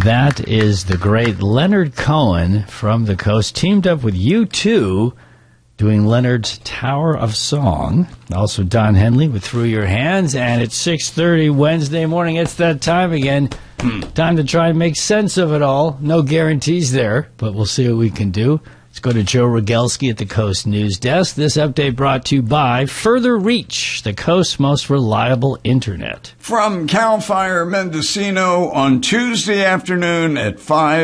That is the great Leonard Cohen from the Coast, teamed up with U2, doing Leonard's Tower of Song. Also Don Henley with Through Your Hands. And it's 6:30 Wednesday morning. It's that time again. Time to try and make sense of it all. No guarantees there, but we'll see what we can do. Let's go to Joe Rogelski at the Coast News Desk. This update brought to you by Further Reach, the Coast's most reliable internet. From CAL FIRE Mendocino on Tuesday afternoon at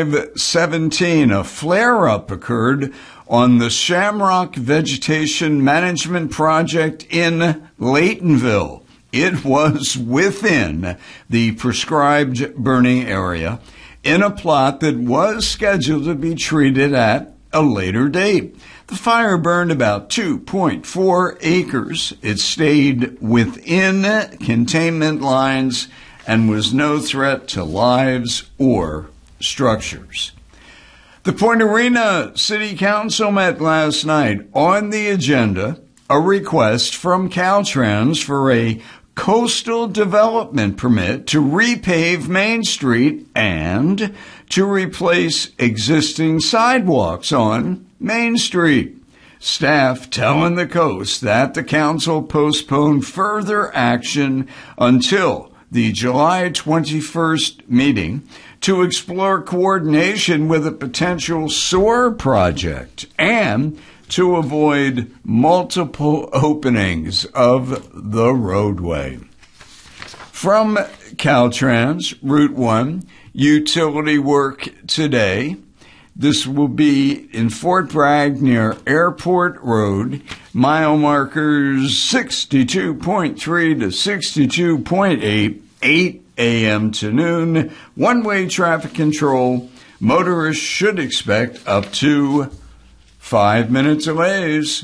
5:17, a flare-up occurred on the Shamrock Vegetation Management Project in Laytonville. It was within the prescribed burning area in a plot that was scheduled to be treated at a later date. The fire burned about 2.4 acres. It stayed within containment lines and was no threat to lives or structures. The Point Arena City Council met last night. On the agenda, a request from Caltrans for a coastal development permit to repave Main Street and to replace existing sidewalks on Main Street. Staff telling the Coast that the council postponed further action until the July 21st meeting to explore coordination with a potential SOAR project and to avoid multiple openings of the roadway. From Caltrans, Route 1, utility work today. This will be in Fort Bragg near Airport Road. Mile markers 62.3 to 62.8, 8 a.m. to noon. One-way traffic control. Motorists should expect up to 5-minute delays.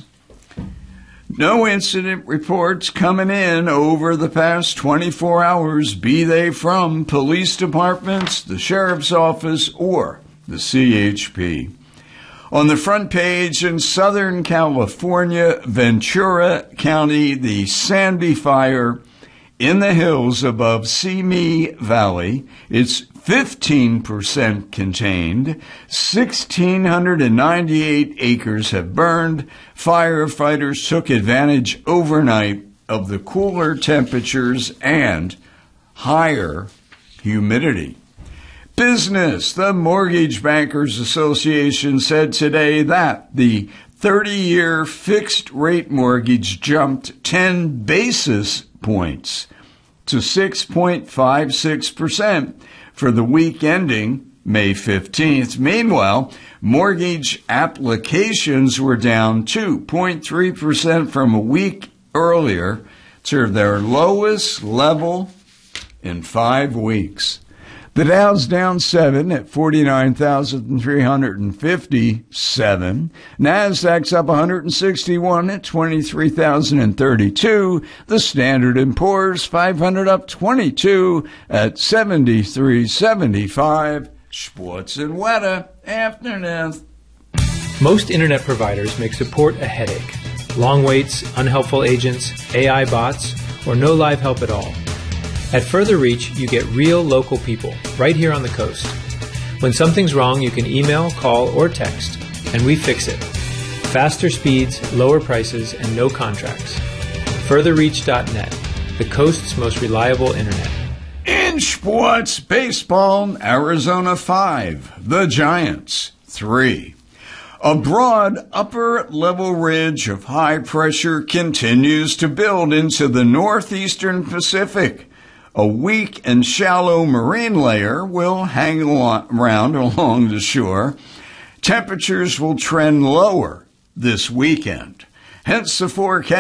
No incident reports coming in over the past 24 hours, be they from police departments, the sheriff's office, or the CHP. On the front page in Southern California, Ventura County, the Sandy Fire in the hills above Simi Valley. It's 15% contained. 1,698 acres have burned. Firefighters took advantage overnight of the cooler temperatures and higher humidity. Business. The Mortgage Bankers Association said today that the 30-year fixed-rate mortgage jumped 10 basis points to 6.56% for the week ending May 15th. Meanwhile, mortgage applications were down 2.3% from a week earlier to their lowest level in 5 weeks. The Dow's down 7 at 49,357. Nasdaq's up 161 at 23,032. The Standard & Poor's 500 up 22 at 73.75. Sports and weather afternoon. Most internet providers make support a headache. Long waits, unhelpful agents, AI bots, or no live help at all. At Further Reach, you get real local people right here on the Coast. When something's wrong, you can email, call, or text, and we fix it. Faster speeds, lower prices, and no contracts. FurtherReach.net, the Coast's most reliable internet. In sports, baseball, Arizona 5, the Giants 3. A broad upper-level ridge of high pressure continues to build into the northeastern Pacific. A weak and shallow marine layer will hang around along the shore. Temperatures will trend lower this weekend. Hence the forecast.